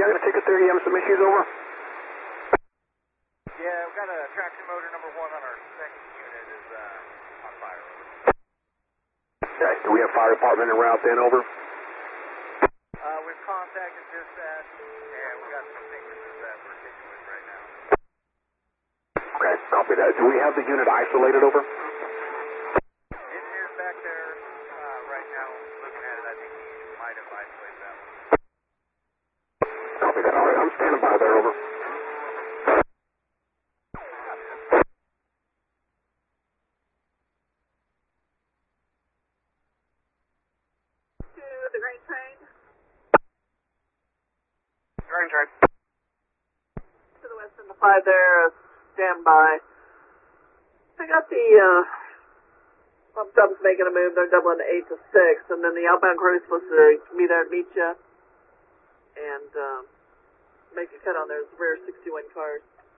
I got a ticket there. You having some issues over? Yeah, we've got a traction motor number 1 on our second unit is on fire. Okay. Do we have fire department en route then, over? We've contacted dispatch, and we got some extinguishers that we're taking with right now. Okay, copy that. Do we have the unit isolated, over? Engineer's back there right now looking at it. I think he might have isolated that one. Copy that. All right, I'm standing by there, over. To the grain train. Grain train. To the west end of 5 there, stand by. I got the bump stubs making a move. They're doubling to 8 to 6, and then the outbound crew is supposed to be there to meet you and make a cut on those rear 61 cars.